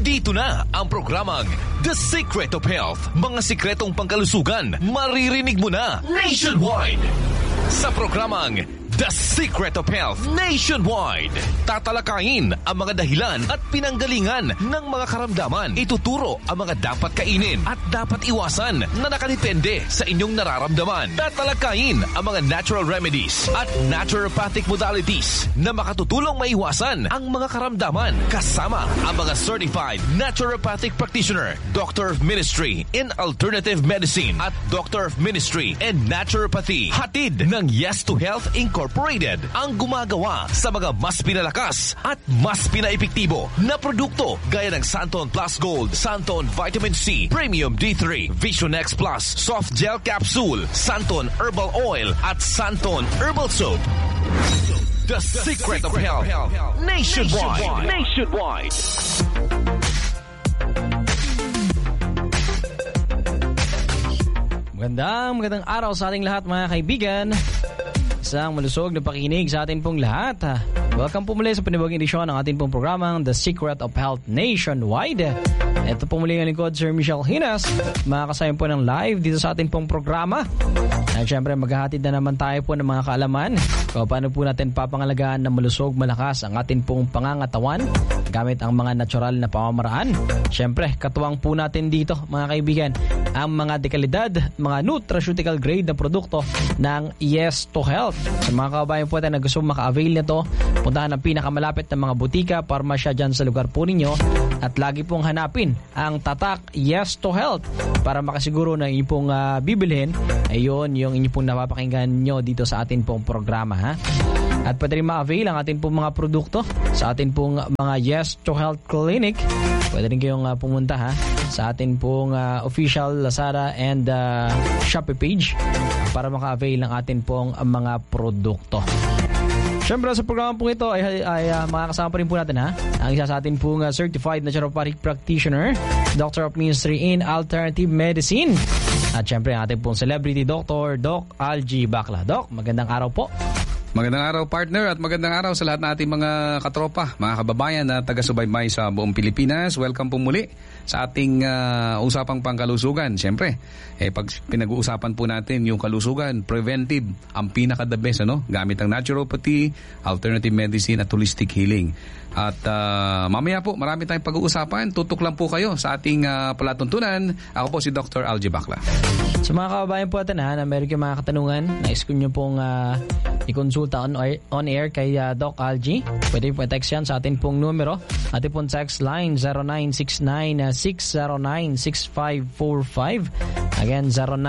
Nandito na ang programang The Secret of Health. Mga sikretong pangkalusugan, maririnig mo na nationwide. Sa programang The Secret of Health Nationwide, tatalakayin ang mga dahilan at pinanggalingan ng mga karamdaman. Ituturo ang mga dapat kainin at dapat iwasan na nakadepende sa inyong nararamdaman. Tatalakayin ang mga natural remedies at naturopathic modalities na makatutulong maiwasan ang mga karamdaman. Kasama ang mga certified naturopathic practitioner, Doctor of Ministry in Alternative Medicine at Doctor of Ministry in Naturopathy. Hatid ng Yes to Health Incorporated ang gumagawa sa mga mas pinalakas at mas pinaepektibo na produkto gaya ng Santon Plus Gold, Santon Vitamin C, Premium D3, Vision X Plus, Soft Gel Capsule, Santon Herbal Oil at Santon Herbal Soap. The Secret of Health Nationwide. Magandang araw sa ating lahat, mga kaibigan. Isang malusog na pakinig sa atin pong lahat. Welcome po muli sa panibagong edisyon ng ating pong programang The Secret of Health Nationwide. Ito po muli ang lingkod, Sir Michelle Hinas. Makakasayang po ng live dito sa ating pong programa. At syempre maghahatid na naman tayo po ng mga kaalaman kung paano po natin papangalagaan na malusog, malakas ang ating pong pangangatawan gamit ang mga natural na pamamaraan. Syempre, katuwang po natin dito, mga kaibigan, ang mga dekalidad, mga nutraceutical grade na produkto ng Yes to Health. Sa mga kababayan po natin na gusto maka-avail nito, puntahan ang pinakamalapit na mga butika, parmasya dyan sa lugar po ninyo, at lagi pong hanapin ang tatak Yes to Health para makasiguro na inyo pong bibilhin ayun yung inyo pong napapakinggan nyo dito sa atin pong programa, ha? At pwede rin ma-avail ang atin pong mga produkto sa atin pong mga Yes to Health Clinic. Pwede rin kayong pumunta, ha, sa atin pong official Lazada and Shopee page para maka-avail ng atin pong mga produkto. Siyempre sa programa po ito ay makakasama pa rin po natin, ha, ang isa sa atin pong certified naturopathic practitioner, Doctor of Ministry in Alternative Medicine. At siyempre ang ating pong celebrity doctor, Doc Algie Bacla. Doc, magandang araw po. Magandang araw, partner, at magandang araw sa lahat ng ating mga katropa, mga kababayan na taga-subaybay sa buong Pilipinas. Welcome po muli sa ating usapang pangkalusugan. Siyempre, pag pinag-uusapan po natin yung kalusugan, preventive, ang pinaka-the best, gamit ang naturopathy, alternative medicine at holistic healing. At mamaya po, marami tayong pag-uusapan. Tutok lang po kayo sa ating palatuntunan. Ako po si Dr. Algie Bacla. Sa mga kababayan po natin, na meron kayong mga katanungan, nais ko nyo pong i-consulta on air kay Doc Algie. Pwede po text yan sa atin pong numero. Atin pong text line 0969-609-6545. Again,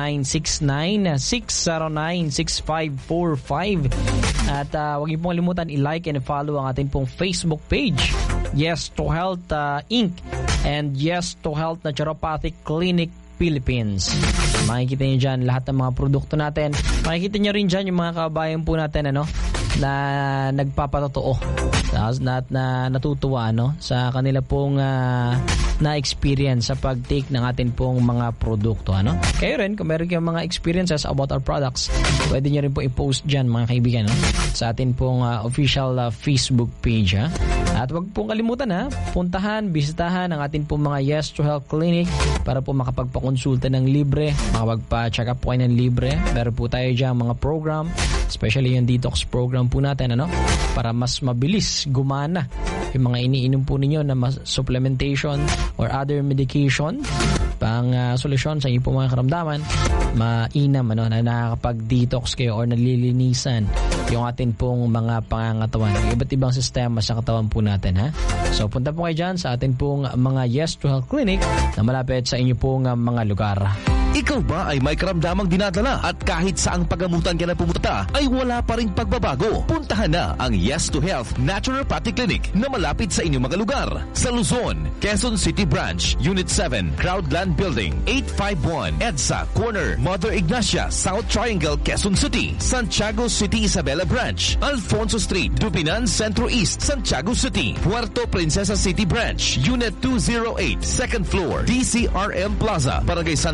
0969-609-6545. At huwag niyo pong kalimutan i-like and follow ang atin pong Facebook page, Yes to Health Inc. and Yes to Health Naturopathic Clinic Philippines. Makikita niyo dyan lahat ng mga produkto natin. Makikita niyo rin dyan yung mga kababayan po natin na nagpapatotoo na natutuwa sa kanila pong na-experience sa pag-take ng atin pong mga produkto. Kayo rin, kung meron kayong mga experiences about our products, pwede niyo rin po i-post dyan, mga kaibigan, sa atin pong official Facebook page. At wag pong kalimutan, puntahan, bisitahan ang atin pong mga Yes to Health Clinic para po makapagpakonsulta ng libre, makapagpa-check up po kayo ng libre. Meron po tayo dyan mga program, especially yung detox program po natin, para mas mabilis gumana yung mga iniinom po ninyo na supplementation or other medication pang solusyon sa inyong mga karamdaman, mainam na nakakapag-detox kayo or nalilinisan yung atin pong mga pangangatawan, iba't ibang sistema sa katawan po natin, ha? So punta po kayo dyan sa atin pong mga Yes to Health Clinic na malapit sa inyo pong mga lugar. Ikaw ba ay may karamdamang dinadala at kahit saang pagamutan ka na pumunta ay wala pa ring pagbabago? Puntahan na ang Yes to Health Naturopathic Clinic na malapit sa inyong mga lugar. Sa Luzon, Quezon City Branch, Unit 7, Crowdland Building, 851, EDSA, Corner, Mother Ignacia, South Triangle, Quezon City. Santiago City Isabela Branch, Alfonso Street, Dubinan Centro East, Santiago City. Puerto Princesa City Branch, Unit 208, 2nd floor, DCRM Plaza, Barangay San Manuel,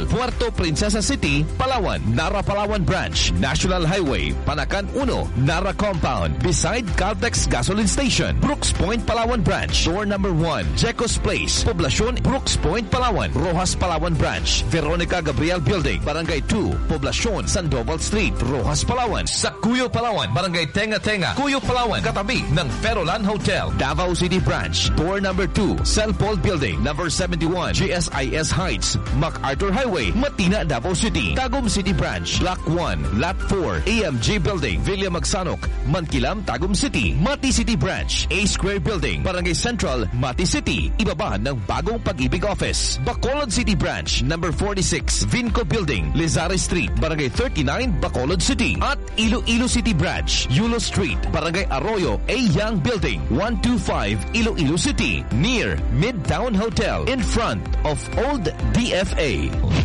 Hotel, Puerto Princesa City, Palawan, Nara Palawan Branch, National Highway, Panakan 1, Nara Compound, beside Caltex Gasoline Station, Brooks Point, Palawan Branch, door number 1, Jecos Place, Poblacion, Brooks Point, Palawan, Rojas Palawan Branch, Veronica Gabriel Building, Barangay 2, Poblacion, Sandoval Street, Rojas Palawan, sa Cuyo Palawan, Barangay Tenga Tenga, Cuyo Palawan, katabi ng Ferolan Hotel, Davao City Branch, door number 2, St. Paul Building, number 71, GSIS Heights, MacArthur Highway, Matina, Davao City, Tagum City Branch, Block 1, Lot 4, AMG Building, Villa Magsanok, Mankilam, Tagum City, Mati City Branch, A Square Building, Barangay Central, Mati City, ibaba ng Bagong Pag-ibig Office, Bacolod City Branch, number 46, Vinco Building, Lizares Street, Barangay 39, Bacolod City, at Iloilo City Branch, Yulo Street, Barangay Arroyo, A Young Building, 125, Iloilo City, near Midtown Hotel, in front of Old DFA.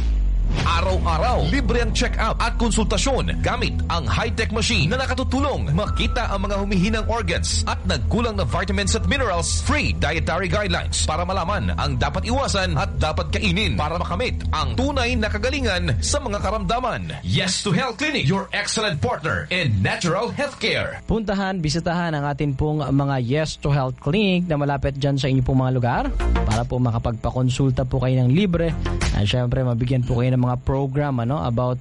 Araw-araw, libre ang check-up at konsultasyon gamit ang high-tech machine na nakatutulong makita ang mga humihinang organs at nagkulang na vitamins at minerals. Free dietary guidelines para malaman ang dapat iwasan at dapat kainin para makamit ang tunay na kagalingan sa mga karamdaman. Yes to Health Clinic, your excellent partner in natural healthcare. Puntahan, bisitahan ang atin pong mga Yes to Health Clinic na malapit dyan sa inyo pong mga lugar para po makapagpakonsulta po kayo ng libre. At syempre, mabigyan po kayo ng mga program about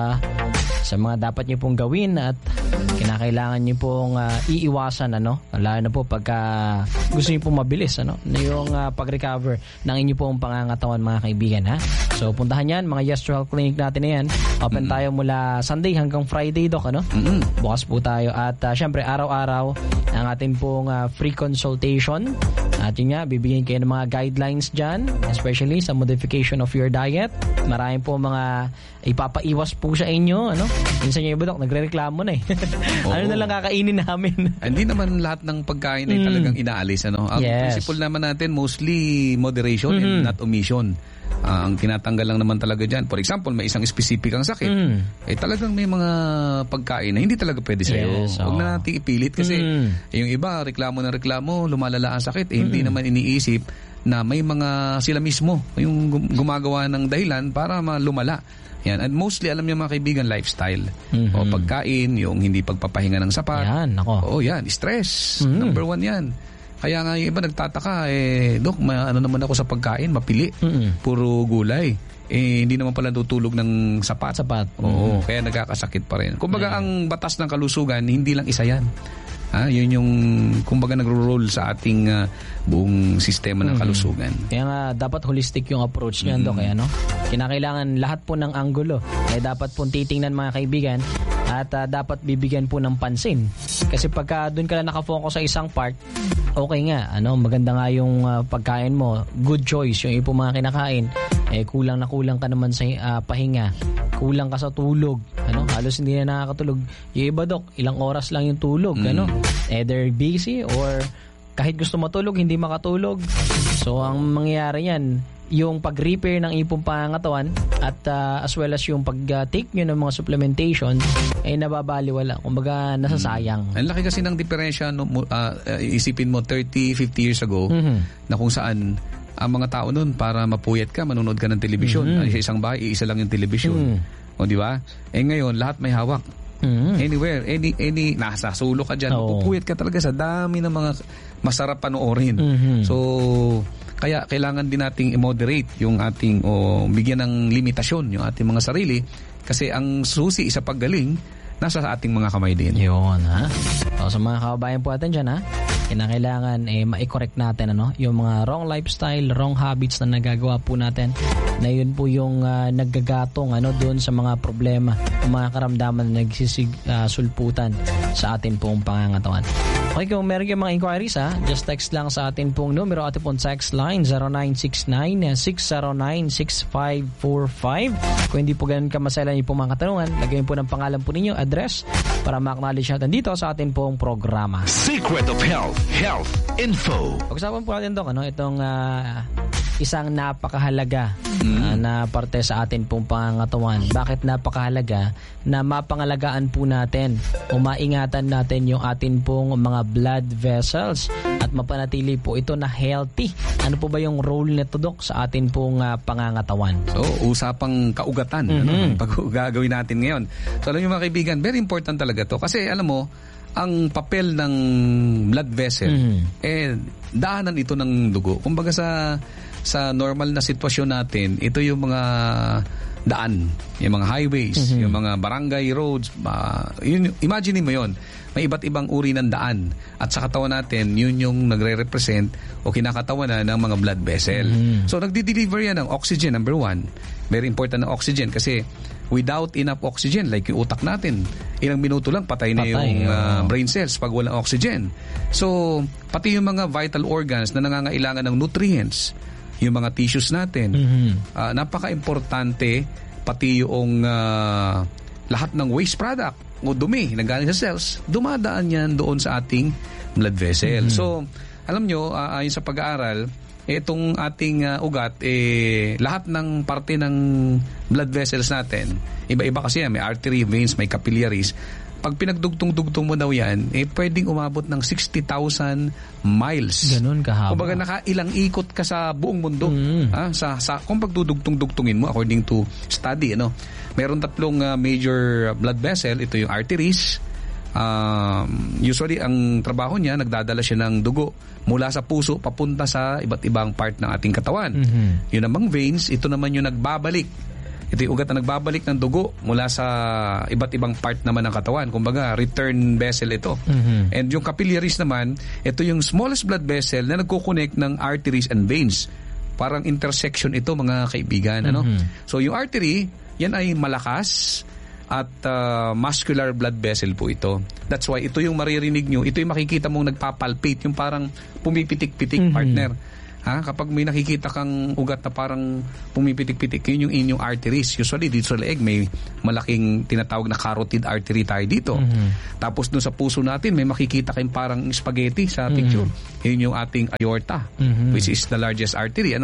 sa mga dapat niyo pong gawin at kinakailangan niyo pong iiwasan lalo na po pagka gusto niyo pong mabilis na yung pag-recover ng inyo pong pangangatawan, mga kaibigan, ha. So puntahan yan, mga Yes to Health Clinic natin na yan. Open tayo mula Sunday hanggang Friday, Doc, bukas po tayo at syempre araw-araw ang atin pong free consultation. At yun nga, bibigyan kayo ng mga guidelines dyan, especially sa modification of your diet. Maraming po mga ipapaiwas po sa inyo, Minsan yung iba, Dok, nagre-reklamo na eh. Ano na lang kakainin namin? Hindi naman lahat ng pagkain ay talagang inaalis, Ang principle naman natin, mostly moderation and not omission. Ang tinatanggal lang naman talaga dyan. For example, may isang specific ang sakit. Talagang may mga pagkain na hindi talaga pwede sa'yo. Huwag na natin ipilit kasi yung iba, reklamo ng reklamo, lumalala ang sakit. Hindi naman iniisip na may mga sila mismo yung gumagawa ng dahilan para lumala. Yan. And mostly, alam niyo mga kaibigan, lifestyle. O pagkain, yung hindi pagpapahinga ng sapat. Yan, ako. Yan, stress. Number 1 yan. Kaya nga yung iba nagtataka, Dok, ano naman ako sa pagkain, mapili. Puro gulay. Hindi naman pala tutulog ng sapat. Oo, kaya nagkakasakit pa rin. Kumbaga, ang batas ng kalusugan, hindi lang isa yan. Yun yung, kumbaga, nagro-roll sa ating buong sistema ng kalusugan. Kaya nga, dapat holistic yung approach niyan, Dok. Kinakailangan lahat po ng anggulo ay dapat po titingnan, mga kaibigan, at dapat bibigyan po ng pansin. Kasi pagka doon ka na nakafocus sa isang part, okay nga, maganda nga yung pagkain mo, good choice yung ipong mga kinakain, kulang na kulang ka naman sa pahinga, kulang ka sa tulog, halos hindi na nakakatulog. Yung iba, Dok, ilang oras lang yung tulog, either busy or kahit gusto matulog, hindi makatulog. So, ang mangyayari yan, yung pag-repair ng ipong pangangatawan at as well as yung pag-take nyo ng mga supplementation ay nababaliwala. Kumbaga, nasasayang. Ang laki kasi ng diferensya, isipin mo 30, 50 years ago, na kung saan ang mga tao nun, para mapuyat ka, manonood ka ng telebisyon. Sa isang bahay, isa lang yung telebisyon. O di ba? Ngayon, lahat may hawak. Anywhere, any nasa sulok ka dyan, pupuyat ka talaga sa dami ng mga masarap panoorin. So, kaya kailangan din nating i-moderate yung ating bigyan ng limitasyon yung ating mga sarili kasi ang susi sa paggaling nasa sa ating mga kamay din. Yun, ha? So, sa mga kababayan po natin dyan, ha? Kinakailangan ma-correct natin yung mga wrong lifestyle, wrong habits na nagagawa po natin na yun po yung naggagatong doon sa mga problema, mga karamdaman na nagsisulputan sa atin pong pangangatawan. Okay, kung meron kayong mga inquiries, just text lang sa atin pong numero, atin pong text line 0969-609-6545. Kung hindi po ganun kamaselan yung pong mga katanungan, lagyan po ng pangalan po ninyo, address, para ma-acknowledge natin dito sa atin pong programa. Secret of Health, Health Info. Pag-usapan po natin, Dok, itong isang napakahalaga na parte sa atin pong pangangatawan. Bakit napakahalaga? Na mapangalagaan po natin o maingatan natin yung atin pong mga blood vessels at mapanatili po ito na healthy. Ano po ba yung role nito, Dok, sa atin pong pangangatawan? So, usapang kaugatan. Pag gagawin natin ngayon. So, alam niyo mga kaibigan, very important talaga to. Kasi alam mo, ang papel ng blood vessel, daanan ito ng dugo. Kumbaga sa normal na sitwasyon natin, ito yung mga daan, yung mga highways, yung mga barangay roads. Imagine mo yon. May iba't ibang uri ng daan. At sa katawan natin, yun yung nagre-represent o kinakatawan na ng mga blood vessel. So, nagdi-deliver yan ng oxygen, number one. Very important ng oxygen kasi without enough oxygen, like yung utak natin, ilang minuto lang patay na yung brain cells pag walang oxygen. So, pati yung mga vital organs na nangangailangan ng nutrients, yung mga tissues natin, napaka-importante, pati yung lahat ng waste product o dumi na galing sa cells, dumadaan yan doon sa ating blood vessel. So, alam nyo, ayon sa pag-aaral, itong ating ugat, lahat ng parte ng blood vessels natin, iba-iba kasi yan, may artery, veins, may capillaries. Pag pinagdugtong-dugtong mo daw yan, pwedeng umabot ng 60,000 miles. Ganun kahaba. Kumbaga nakailang ikot ka sa buong mundo. Kung pagdudugtong-dugtungin mo, according to study, meron tatlong major blood vessel. Ito yung arteries. Usually, ang trabaho niya, nagdadala siya ng dugo mula sa puso papunta sa iba't ibang part ng ating katawan. Yun namang veins, ito naman yung nagbabalik. Ito yung ugat na nagbabalik ng dugo mula sa iba't ibang part naman ng katawan. Kumbaga, return vessel ito. And yung capillaries naman, ito yung smallest blood vessel na nagko-connect ng arteries and veins. Parang intersection ito, mga kaibigan. So, yung artery, yan ay malakas at muscular blood vessel po ito. That's why ito yung maririnig nyo, ito yung makikita mong nagpapalpate, yung parang pumipitik-pitik, partner. Kapag may nakikita kang ugat na parang pumipitik-pitik, yun yung inyong arteries. Usually dito sa leeg may malaking tinatawag na carotid artery tayo dito. Tapos dun sa puso natin may makikita kayong parang spaghetti sa picture. Yun yung ating aorta, which is the largest artery.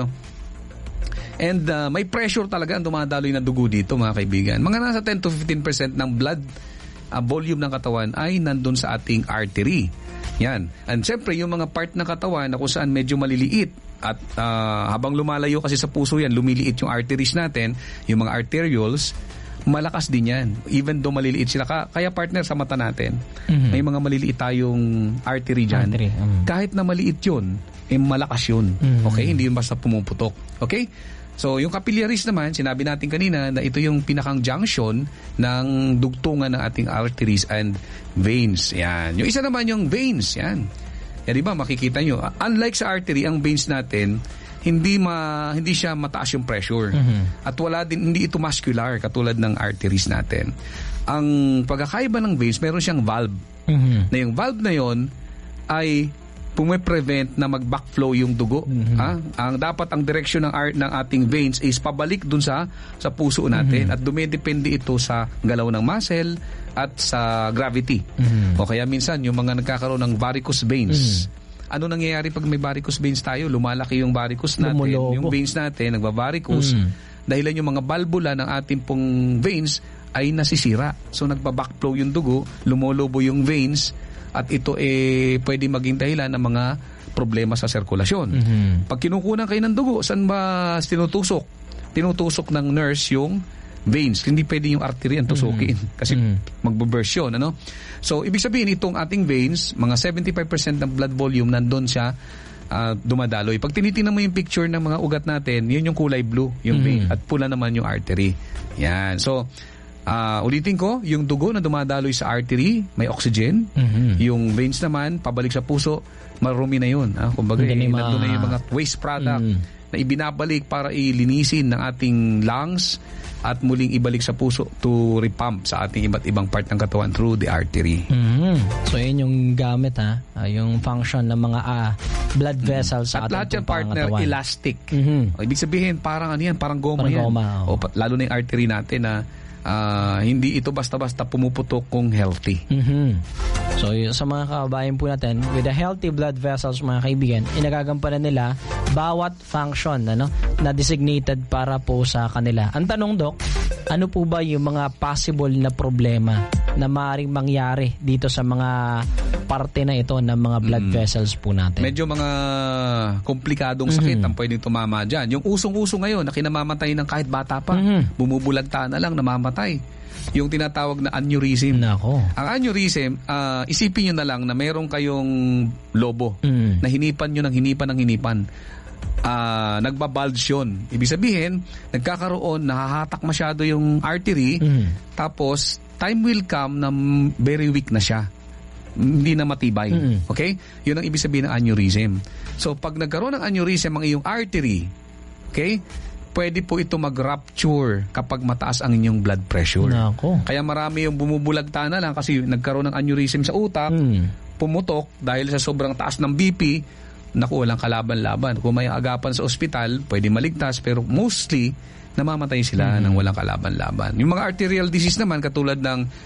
And may pressure talaga ang dumadaloy na dugo dito, mga kaibigan. Mga nasa 10 to 15% ng blood volume ng katawan ay nandun sa ating artery. Yan. And siyempre, yung mga part ng katawan na kung saan medyo maliliit at habang lumalayo kasi sa puso yan, lumiliit yung arteries natin, yung mga arterioles, malakas din yan. Even though maliliit sila. Kaya partner, sa mata natin, may mga maliliit tayong artery dyan. Kahit na maliit yun, malakas yun. Okay? Hindi yun basta pumuputok. Okay? So, yung capillaries naman, sinabi natin kanina na ito yung pinakang junction ng dugtungan ng ating arteries and veins. Yan. Yung isa naman yung veins. Yan. Yan, diba? Makikita nyo. Unlike sa artery, ang veins natin, hindi siya mataas yung pressure. At hindi ito muscular katulad ng arteries natin. Ang pagkakaiba ng veins, meron siyang valve. Na yung valve na yon ay pume-prevent na mag-backflow yung dugo. Ang direksyon ng ating veins is pabalik dun sa puso natin at dumedepende ito sa galaw ng muscle at sa gravity. O kaya minsan yung mga nagkakaroon ng varicose veins. Ano nangyayari pag may varicose veins tayo? Lumalaki yung varicose natin, yung veins natin nagba-varicose. Dahilan yung mga valvula ng ating pong veins ay nasisira. So nagba-backflow yung dugo, lumolobo yung veins, at ito pwede maging dahilan ng mga problema sa sirkulasyon. Pag kinukunan kayo ng dugo, saan ba tinutusok? Tinutusok ng nurse yung veins. Hindi pwede yung artery ang tusukin kasi magbo-burst yun. So, ibig sabihin, itong ating veins, mga 75% ng blood volume nandun siya dumadaloy. Pag tinitingnan mo yung picture ng mga ugat natin, yun yung kulay blue, yung vein, at pula naman yung artery. Yan. So, ulitin ko, yung dugo na dumadaloy sa artery, may oxygen. Yung veins naman, pabalik sa puso, marumi na yun. Kumbaga, nandun na yung mga waste product na ibinabalik para ilinisin ng ating lungs at muling ibalik sa puso to repump sa ating iba't ibang part ng katawan through the artery. So, yun yung gamit, yung function ng mga blood vessels sa ating lahat yung partner, katawan. Elastic. Ibig sabihin, parang parang goma yan. Lalo na yung artery natin na hindi ito basta-basta pumuputok kung healthy. So sa mga kababayan po natin, with the healthy blood vessels mga kaibigan, inagagampanan nila bawat function na designated para po sa kanila. Ang tanong, Dok, ano po ba yung mga possible na problema na maaaring mangyari dito sa mga parte na ito ng mga blood vessels po natin? Medyo mga komplikadong sakit ang pwedeng tumama dyan. Yung usong-uso ngayon na kinamamatay ng kahit bata pa, bumubulagta na lang, namamatay. Yung tinatawag na aneurysm. Nako. Ang aneurysm, isipin nyo na lang na meron kayong lobo na hinipan nyo ng hinipan. Nagbabulge yun. Ibig sabihin, nagkakaroon, nahahatak masyado yung artery, tapos time will come na very weak na siya. Hindi na matibay. Okay? Yun ang ibig sabihin ng aneurysm. So, pag nagkaroon ng aneurysm ang iyong artery, okay, pwede po ito mag-rupture kapag mataas ang inyong blood pressure. Nako. Kaya marami yung bumubulagta na lang kasi nagkaroon ng aneurysm sa utak, pumutok dahil sa sobrang taas ng BP, naku, walang kalaban-laban. Kung may agapan sa ospital, pwede maligtas, pero mostly, namamatay sila ng walang kalaban-laban. Yung mga arterial disease naman, katulad ng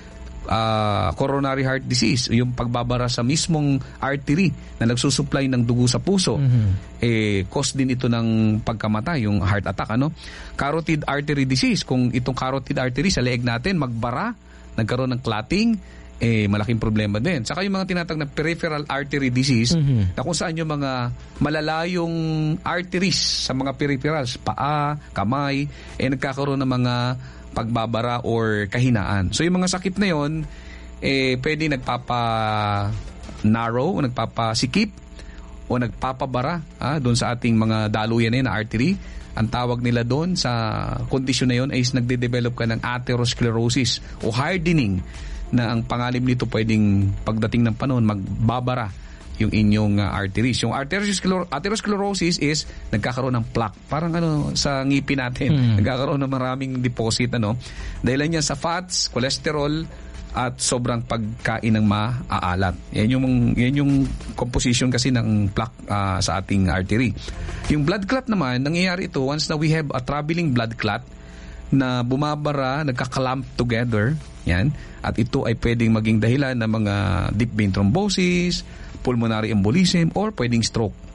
coronary heart disease, yung pagbabara sa mismong artery na nagsusupply ng dugo sa puso, cause din ito ng pagkamatay, yung heart attack. Carotid artery disease, kung itong carotid artery sa leeg natin magbara, nagkaroon ng clotting, malaking problema din. Saka yung mga tinatawag na peripheral artery disease, na kung saan yung mga malalayong arteries sa mga peripherals, paa, kamay, nagkakaroon ng mga pagbabara or kahinaan. So yung mga sakit na yon, pwede nagpapa-narrow o nagpapasikip o nagpapabara doon sa ating mga daluyan na artery. Ang tawag nila doon sa kondisyon na yon ay nagde-develop ka ng atherosclerosis o hardening, na ang pangalim nito pwedeng pagdating ng panahon magbabara yung inyong arteries. Yung atherosclerosis is nagkakaroon ng plaque. Parang sa ngipin natin. Nagkakaroon ng maraming deposit. Dahil yan sa fats, cholesterol, at sobrang pagkain ng maaalat. Yan yung composition kasi ng plaque sa ating artery. Yung blood clot naman, nangyayari ito once na we have a traveling blood clot na bumabara, nagka-clump together. Yan. At ito ay pwedeng maging dahilan ng mga deep vein thrombosis, pulmonary embolism, or pwedeng stroke.